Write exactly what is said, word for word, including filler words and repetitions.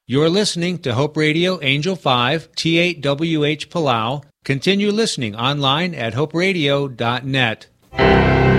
You're listening to Hope Radio Angel five, T eight W H Palau. Continue listening online at hope radio dot net.